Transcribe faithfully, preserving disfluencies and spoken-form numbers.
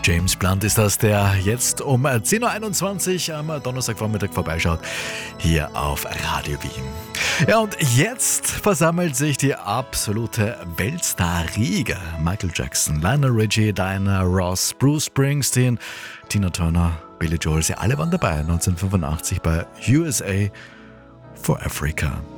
James Blunt ist das, der jetzt um zehn Uhr einundzwanzig am Donnerstagvormittag vorbeischaut, hier auf Radio Wien. Ja, und jetzt versammelt sich die absolute Weltstar-Riege. Michael Jackson, Lionel Richie, Diana Ross, Bruce Springsteen, Tina Turner, Billy Joel, sie alle waren dabei neunzehnhundertfünfundachtzig bei U S A for Africa.